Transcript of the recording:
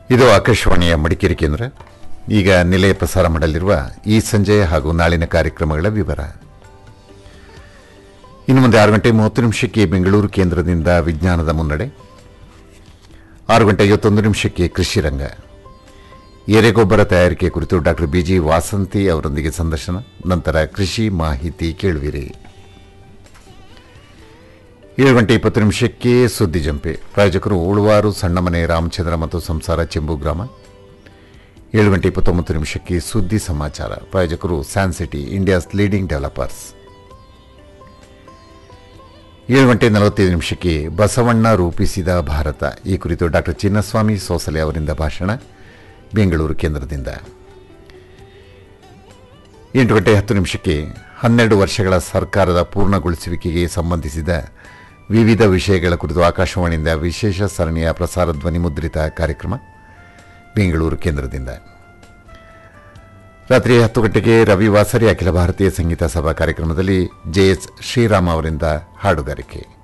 ಇದು ಆಕಾಶವಾಣಿಯ ಮಡಿಕೇರಿ ಕೇಂದ್ರ. ಈಗ ನಿಲಯ ಪ್ರಸಾರ ಮಾಡಲಿರುವ ಈ ಸಂಜೆ ಹಾಗೂ ನಾಳಿನ ಕಾರ್ಯಕ್ರಮಗಳ ವಿವರ. ಇನ್ನು ಮುಂದೆ 6:30 ಬೆಂಗಳೂರು ಕೇಂದ್ರದಿಂದ ವಿಜ್ಞಾನದ ಮುನ್ನಡೆ, 6:51 ಕೃಷಿ ರಂಗ, ಎರೆಗೊಬ್ಬರ ತಯಾರಿಕೆ ಕುರಿತು ಡಾ ಬಿಜಿ ವಾಸಂತಿ ಅವರೊಂದಿಗೆ ಸಂದರ್ಶನ, ನಂತರ ಕೃಷಿ ಮಾಹಿತಿ ಕೇಳುವಿರಿ. 7:20 ಸುದ್ದಿ ಜಂಪೆ, ಪ್ರಾಯೋಜಕರು ಉಳುವಾರು ಸಣ್ಣಮನೆ ರಾಮಚಂದ್ರ ಮತ್ತು ಸಂಸಾರ ಚೆಂಬು ಗ್ರಾಮ. 7:29 ಸುದ್ದಿ ಸಮಾಚಾರ, ಪ್ರಾಯೋಜಕರು Sancity, India's leading developers. 7:45 Basavanna ರೂಪಿಸಿದ ಭಾರತ, ಈ ಕುರಿತು ಡಾ ಚಿನ್ನಸ್ವಾಮಿ ಸೋಸಲೆ ಅವರಿಂದ ಭಾಷಣ, ಬೆಂಗಳೂರು ಕೇಂದ್ರದಿಂದ. 8:10 12 ವರ್ಷಗಳ ಸರ್ಕಾರದ ಪೂರ್ಣಗೊಳಿಸುವಿಕೆಗೆ ಸಂಬಂಧಿಸಿದ ವಿವಿಧ ವಿಷಯಗಳ ಕುರಿತು ಆಕಾಶವಾಣಿಯಿಂದ ವಿಶೇಷ ಸರಣಿಯ ಪ್ರಸಾರ ಧ್ವನಿ ಮುದ್ರಿತ ಕಾರ್ಯಕ್ರಮ, ಬೆಂಗಳೂರು ಕೇಂದ್ರದಿಂದ. ರಾತ್ರಿ 10 ರವಿವಾಸರಿ ಅಖಿಲ ಭಾರತೀಯ ಸಂಗೀತ ಸಭಾ ಕಾರ್ಯಕ್ರಮದಲ್ಲಿ ಜೆಎಸ್ ಶ್ರೀರಾಮ ಅವರಿಂದ ಹಾಡುಗಾರಿಕೆ.